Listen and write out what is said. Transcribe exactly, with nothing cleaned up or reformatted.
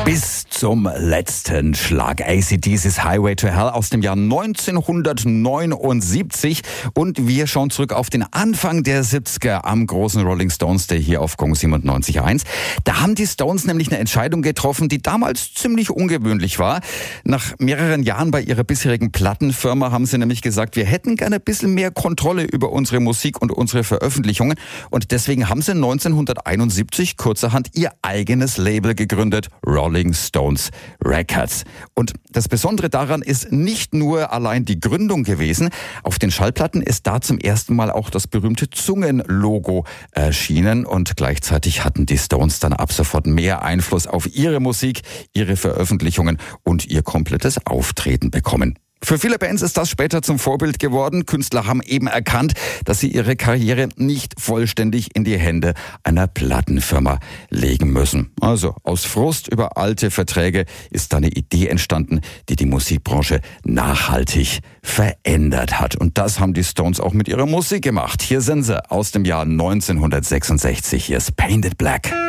Bis zum letzten Schlag. A C D C's Highway to Hell aus dem Jahr neunzehnhundertneunundsiebzig. Und wir schauen zurück auf den Anfang der siebziger am großen Rolling Stones Day hier auf Gong siebenundneunzig Komma eins. Da haben die Stones nämlich eine Entscheidung getroffen, die damals ziemlich ungewöhnlich war. Nach mehreren Jahren bei ihrer bisherigen Plattenfirma haben sie nämlich gesagt, wir hätten gerne ein bisschen mehr Kontrolle über unsere Musik und unsere Veröffentlichungen. Und deswegen haben sie neunzehnhunderteinundsiebzig kurzerhand ihr eigenes Label gegründet, Rolling Stones Records. Und das Besondere daran ist nicht nur allein die Gründung gewesen. Auf den Schallplatten ist da zum ersten Mal auch das berühmte Zungenlogo erschienen. Und gleichzeitig hatten die Stones dann ab sofort mehr Einfluss auf ihre Musik, ihre Veröffentlichungen und ihr komplettes Auftreten bekommen. Für viele Bands ist das später zum Vorbild geworden. Künstler haben eben erkannt, dass sie ihre Karriere nicht vollständig in die Hände einer Plattenfirma legen müssen. Also aus Frust über alte Verträge ist da eine Idee entstanden, die die Musikbranche nachhaltig verändert hat. Und das haben die Stones auch mit ihrer Musik gemacht. Hier sind sie aus dem Jahr neunzehnhundertsechsundsechzig. Hier ist Painted Black.